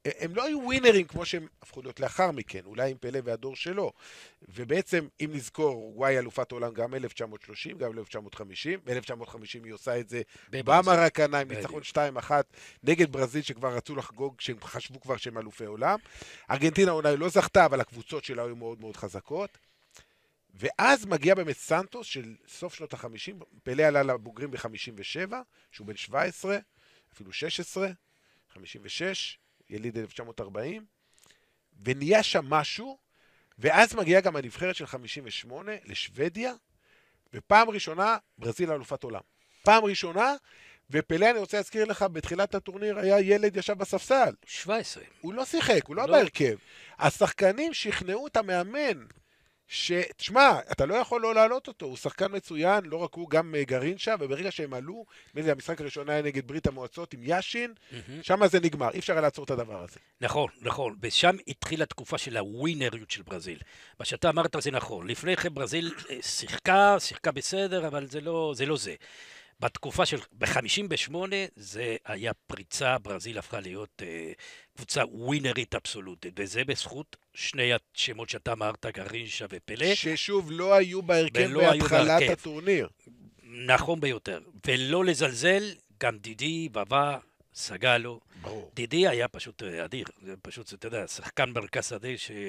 הם לא היו ווינרים כמו שהם הפכו להיות לאחר מכן, אולי עם פלא והדור שלו. ובעצם, אם נזכור, אורוגוואי אלופת העולם גם 1930, גם 1950, ב-1950 היא עושה את זה במרקנה, עם ניצחון 2-1 נגד ברזיל, שכבר רצו לחגוג, שהם חשבו כבר שהם אלופי עולם. ארגנטינה אולי לא זכתה, אבל הקבוצות שלה היו מאוד מאוד חזקות. ואז מגיע באמת סנטוס של סוף שנות ה-50, פלא עלה לבוגרים ב-57, שהוא בן 17, אפילו 16, 56, יליד 1940, ונהיה שם משהו, ואז מגיעה גם הנבחרת של 58 לשוודיה, ופעם ראשונה ברזיל אלופת עולם. פעם ראשונה, ופלא, אני רוצה להזכיר לך, בתחילת הטורניר היה ילד ישב בספסל. 17. הוא לא שיחק, הוא לא בהרכב. השחקנים שכנעו את המאמן, תשמע, אתה לא יכול לא להעלות אותו, הוא שחקן מצוין, לא רק הוא, גם גרינצ'ה, וברגע שהם עלו, המשחק הראשון היה נגד ברית המועצות עם יאשין, שם זה נגמר, אי אפשר היה לעצור את הדבר הזה. נכון, נכון, ושם התחילה תקופה של הווינריות של ברזיל. מה שאתה אמרת זה נכון, לפני כן ברזיל שיחקה בסדר, אבל זה לא זה. בתקופה של, ב-58 זה היה פריצה, ברזיל הפכה להיות קבוצה ווינרית אבסולוטית, וזה בזכות שני השמות שאתה אמרת, גרינצ'ה ופלא. ששוב לא היו בהרכב בהתחלת הטורניר. נכון ביותר, ולא לזלזל, גם דידי, בבא, סגלו. ברור. דידי היה פשוט אדיר, זה פשוט, אתה יודע, שחקן מרכז שדה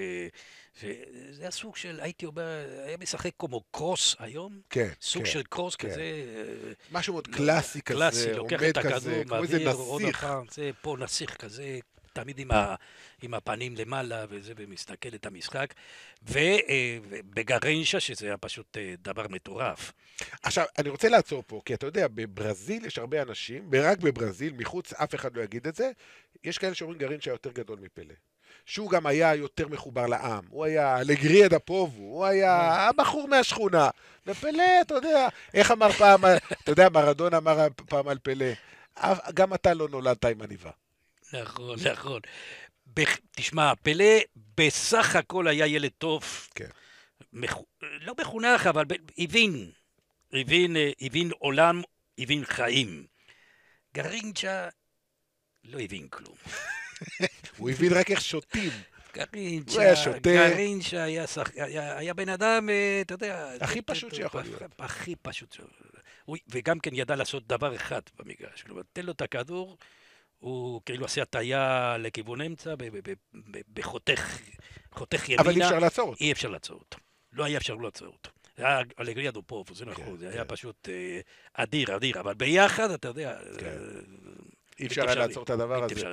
שזה הסוג של, הייתי אומר, היה משחק כמו קרוס היום, כן, סוג כן, של קרוס כן. כזה. משהו מאוד קלאסי כזה, קלאסי, לוקח את הכדור, כמו איזה מעביר, עוד נסיך. הפעם, זה פה נסיך כזה, תמיד עם הפנים למעלה, וזה, ומסתכל את המשחק, ובגרינצ'ה, שזה היה פשוט דבר מטורף. עכשיו, אני רוצה לעצור פה, כי אתה יודע, בברזיל יש הרבה אנשים, רק בברזיל, מחוץ, אף אחד לא יגיד את זה, יש כאלה שאומרים גרינצ'ה יותר גדול מפלא. שהוא גם היה יותר מחובר לעם, הוא היה לגריה דה פובו, הוא היה הבחור מהשכונה, ופלא, אתה יודע, איך אמר פעם, אתה יודע, מרדונה אמר פעם על פלא, גם אתה לא נולדת עם עניבה. נכון, נכון. תשמע, פלא בסך הכל היה ילד טוב, כן. לא מחונך, אבל הבין עולם, הבין חיים. גרינצ'ה לא הבין כלום. הוא הבין רק איך שותים. גרינצ'ה היה בן אדם, אתה יודע... הכי פשוט שיכול להיות. הכי פשוט. וגם כן ידע לעשות דבר אחד במגרש. כלומר, תן לו את הכדור, הוא כאילו עושה הטיה לכיוון אמצע, בחותך ימינה. אבל אי אפשר לעצור אותו. אי אפשר לעצור אותו. לא היה אפשר לעצור אותו. זה היה אלגריה דו פובו, זה נכון. זה היה פשוט אדיר, אבל ביחד, אתה יודע... אי אפשר היה לעצור את הדבר הזה.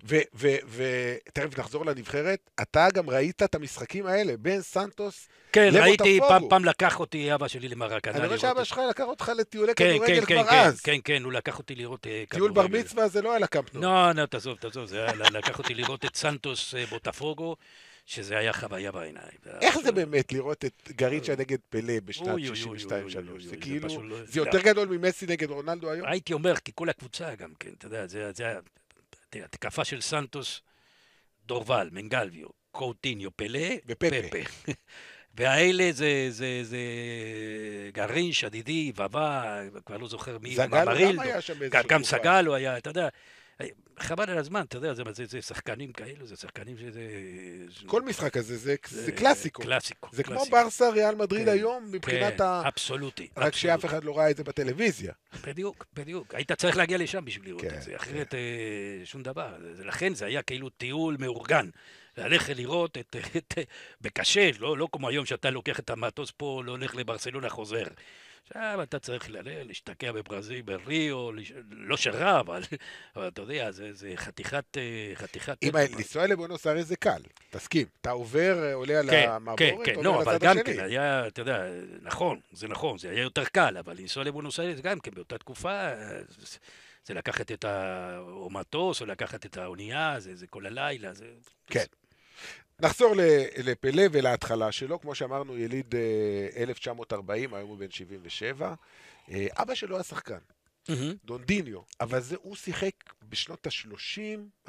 ותכף נחזור לנבחרת, אתה גם ראית את המשחקים האלה, בין סנטוס כן, ראיתי, פעם לקח אותי אבא שלי למרקנה. אני רואה שאבא שלך לקח אותך לטיולי כדורגל כבר אז. כן, הוא לקח אותי לראות כדורגל. טיול בר מצווה זה לא היה לקמפנו. לא, תעזוב, זה היה לקח אותי לראות את סנטוס בוטפוגו, שזה היה חוויה בעיניים. איך זה באמת לראות את גרינצ'ה נגד פלא בשנת 62-3? זה כאילו, זה יותר גדול ממסי נגד רונלדו היום? הייתי אומר, כי כל הקבוצה גם כן, אתה יודע, זה התקפה של סנטוס, דורבל, מנגלביו, קוטיניו, פלא, ופפה. והאלה זה גרינצ'ה, דידי, בבא, כבר לא זוכר מי, זגלו גם היה שם באיזשהו תקופה. גם סגלו היה, אתה יודע, חבל על הזמן, אתה יודע, זה שחקנים כאלו, זה שחקנים שזה... כל משחק הזה, זה קלאסיקו. קלאסיקו. זה כמו ברסה ריאל מדריד היום, מבחינת ה... אבסולוטי. רק שאף אחד לא ראה את זה בטלוויזיה. בדיוק. היית צריך להגיע לשם בשביל לראות את זה, אחרת שום דבר. לכן זה היה כאילו טיול מאורגן. ללכת לראות בקשה, לא כמו היום שאתה לוקח את המטוס פה, לא הולך לברסלונה, חוזר. עכשיו אתה צריך להשתקע בברזיל, בריו, לא שרע, אבל אתה יודע, זה חתיכת... אם לנסוע לבואנוס איירס זה קל, תסכים. אתה עולה על המעבורת, כן, לא, אבל גם כן, היה, אתה יודע, נכון, זה היה יותר קל, אבל לנסוע לבואנוס איירס גם כן, באותה תקופה, זה לקחת את המטוס, או לקחת את האונייה, זה כל הלילה, זה... כן. נחזור לפלא ולהתחלה שלו, כמו שאמרנו, יליד 1940, היום הוא בן 77. אבא שלו היה שחקן, דונדיניו, אבל הוא שיחק בשנות ה-30,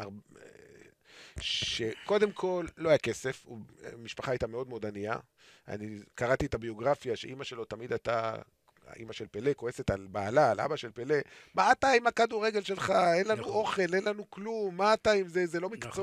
שקודם כל לא היה כסף, המשפחה הייתה מאוד מאוד ענייה. אני קראתי את הביוגרפיה שאימא שלו תמיד הייתה... אמא של פלא כועסת על בעלה, על אבא של פלא, מה אתה עם הכדורגל שלך? אין לנו אוכל, אין לנו כלום, מה אתה עם זה? זה לא מקצוע.